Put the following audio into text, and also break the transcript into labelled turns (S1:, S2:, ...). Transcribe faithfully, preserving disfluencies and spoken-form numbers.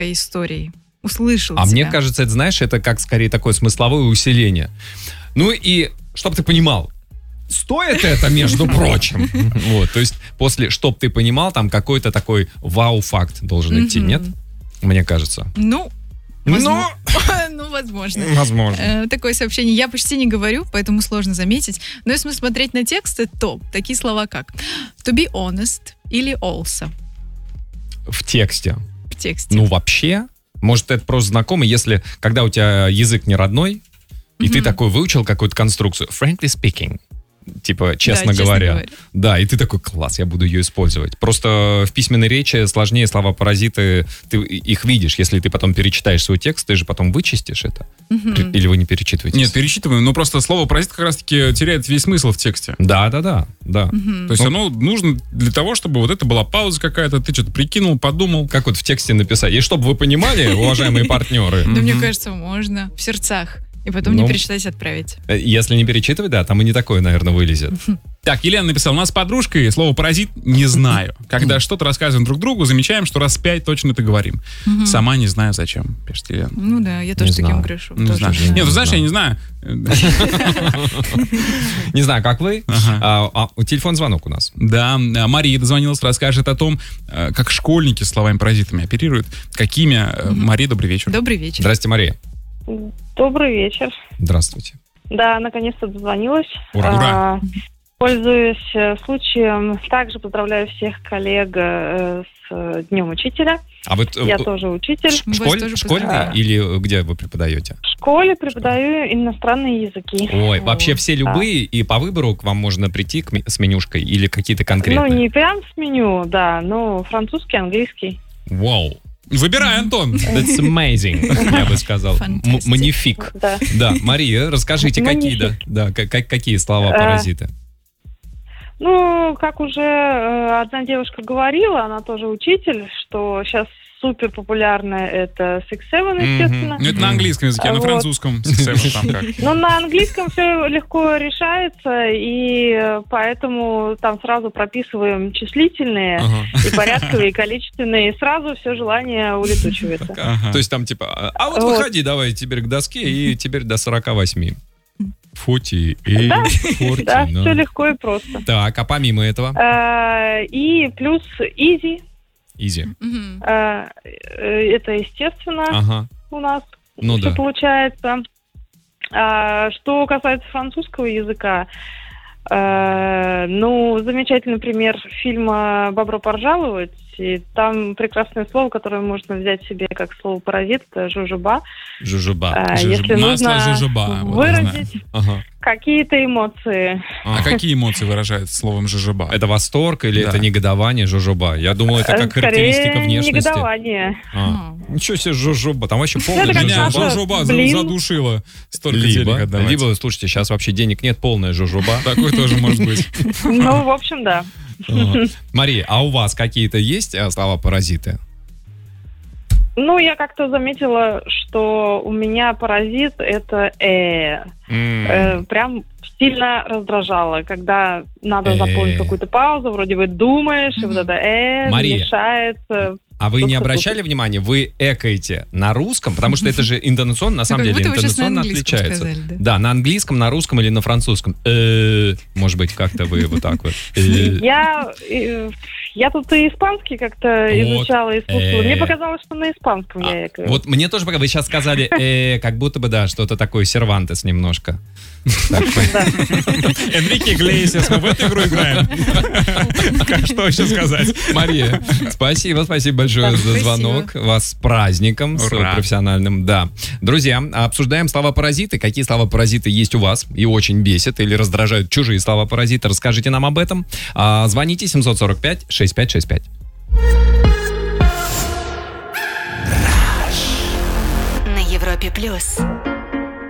S1: историей. Услышал
S2: А
S1: тебя.
S2: мне кажется, это, знаешь, это как скорее такое смысловое усиление. Ну и, чтобы ты понимал, стоит это, между прочим. Вот, то есть после, чтоб ты понимал, там какой-то такой вау-факт должен идти, нет? Мне кажется.
S1: Ну,
S2: Ну,
S1: ну, возможно.
S2: возможно.
S1: Э, Такое сообщение я почти не говорю, поэтому сложно заметить. Но если смотреть на тексты, то такие слова как to be honest или also
S2: В тексте.
S1: в тексте.
S2: Ну, вообще, может, это просто знакомо, если, когда у тебя язык не родной, и ты такой выучил какую-то конструкцию, frankly speaking, типа, честно,
S1: Да, честно
S2: говоря.
S1: говоря.
S2: Да, и ты такой, класс, я буду ее использовать. Просто в письменной речи сложнее слова-паразиты, ты их видишь. Если ты потом перечитаешь свой текст, ты же потом вычистишь это.
S1: Мгм.
S2: Или вы не перечитываете?
S3: Нет, перечитываем, но просто слово «паразит» как раз-таки теряет весь смысл в тексте.
S2: Да, да, да, да.
S3: То есть оно нужно для того, чтобы вот это была пауза какая-то, ты что-то прикинул, подумал.
S2: Как вот в тексте написать. И чтобы вы понимали, уважаемые партнеры,
S1: Да, мне кажется, можно в сердцах. И потом
S2: Ну.
S1: не перечитать, отправить.
S2: если не перечитывать, да, там и не такое, наверное, вылезет.
S3: Так, Елена написала, у нас с подружкой слово «паразит» не знаю. Когда что-то рассказываем друг другу, замечаем, что раз пять точно это говорим. Сама не знаю зачем, пишет Елена.
S1: Ну да, я тоже
S2: Не
S1: таким
S2: знаю.
S1: грешу.
S3: Не
S1: тоже
S3: знаю.
S1: знаю.
S3: Нет, ну знаешь, я не знаю.
S2: Не знаю, как вы.
S3: Ага.
S2: А, а, телефон звонок у нас.
S3: Да, а, Мария дозвонилась, расскажет о том, э, как школьники словами-паразитами оперируют. Какими? Э, Мария, добрый вечер.
S1: Добрый вечер.
S2: Здрасте, Мария.
S4: Добрый вечер.
S2: Здравствуйте.
S4: Да, наконец-то дозвонилась.
S2: Ура.
S3: Ура.
S4: А, пользуясь э, случаем, также поздравляю всех коллег э, с э, Днем Учителя.
S2: А вы
S4: Я тоже учитель.
S1: Мы вас
S2: школь,
S1: тоже
S2: школьный
S4: поздравляем.
S2: или где вы преподаете?
S4: В школе преподаю иностранные языки.
S2: Ой,
S4: Вот.
S2: вообще все любые, и по выбору к вам можно прийти к ме- с менюшкой или какие-то
S4: Ну,
S2: конкретные?
S4: не прям с меню, да, но французский, английский.
S2: Вау.
S3: Выбирай, Антон.
S2: That's amazing, я бы сказал. М-
S1: Fantastic.
S2: Манифик.
S4: Да.
S2: Да, Мария, расскажите, какие, да,
S4: Манифик.
S2: да, как- как- какие слова
S4: Э,
S2: паразиты?
S4: Ну, как уже э, одна девушка говорила, она тоже учитель, что сейчас супер популярное это Six Seven, естественно.
S3: Ну, это на английском языке, а на
S4: Вот.
S3: французском. Six Seven там как.
S4: Но на английском все легко решается, и э, поэтому там сразу прописываем числительные,
S2: Ага.
S4: и порядковые, и количественные, и сразу все желание улетучивается.
S3: Ага.
S2: То есть там типа, а вот
S4: Вот.
S2: выходи давай теперь к доске, и теперь до сорока восьми. Фути и
S4: Да,
S2: форти,
S4: Да,
S2: ну.
S4: все легко и просто.
S2: Так, а помимо этого?
S4: Э, И плюс easy,
S2: Изи.
S1: Мгм.
S4: э, э, это естественно
S2: Ага.
S4: у нас
S2: Ну
S4: все
S2: да.
S4: получается. А, Что касается французского языка, э, ну, замечательный пример фильма «Бобро поржаловать». И там прекрасное слово, которое можно взять себе как слово «паразит», это «жужуба».
S2: Жужуба.
S4: А,
S3: Жужу-
S4: Если
S3: масло
S4: нужно
S3: жужуба, вот я
S4: выразить
S2: Ага.
S4: какие-то эмоции.
S3: А какие эмоции выражается словом «жужуба»?
S2: Это восторг или
S3: Да.
S2: это негодование, жужуба? Я думал, это как
S4: Э,
S2: характеристика
S4: Скорее,
S2: внешности.
S4: негодование.
S2: А. Ничего себе, жужуба. Там вообще полный
S4: Это как
S3: Меня
S4: наша-
S2: жужуба.
S3: жужуба за-
S4: блин.
S3: задушила. Столько
S2: Либо,
S3: денег отдавать.
S2: либо, слушайте, сейчас вообще денег нет, полная жужуба.
S3: Такой тоже может быть.
S4: Ну, в общем, да.
S2: Ага. Мария, а у вас какие-то есть а, слова-паразиты?
S4: Ну, я как-то заметила, что у меня паразит это э.
S2: М.
S4: Э, Прям сильно раздражало, когда надо
S2: Э.
S4: заполнить какую-то паузу, вроде бы думаешь, и вот это э
S2: Мария.
S4: мешает. э,
S2: А вы не
S4: Просто
S2: обращали
S4: слушать.
S2: внимания, вы экаете на русском, потому что это же интонационно, на самом
S1: как
S2: деле,
S1: будто вы сейчас на
S2: интонационно
S1: английском
S2: отличается.
S1: сказали, да?
S2: Да, на английском, на русском или на французском. Э, Может быть, как-то вы вот так вот. Э.
S4: Я, э, я тут и испанский как-то
S2: Вот.
S4: изучала и слушала.
S2: Э.
S4: Мне показалось, что на испанском
S2: А,
S4: я экаю.
S2: Вот мне тоже пока вы сейчас сказали, э, как будто бы, да, что-то такое Сервантес немножко. Так,
S3: Энрике Иглесиас, мы в эту игру играем. Как- Что еще сказать?
S2: Мария, спасибо, спасибо большое
S1: Да,
S2: за
S1: спасибо.
S2: звонок. Вас с праздником, с
S3: Ура.
S2: профессиональным, да. Друзья, обсуждаем слова-паразиты. Какие слова-паразиты есть у вас и очень бесят или раздражают чужие слова-паразиты? Расскажите нам об этом. А, Звоните семь сорок пять шестьдесят пять шестьдесят пять.
S5: На Европе плюс.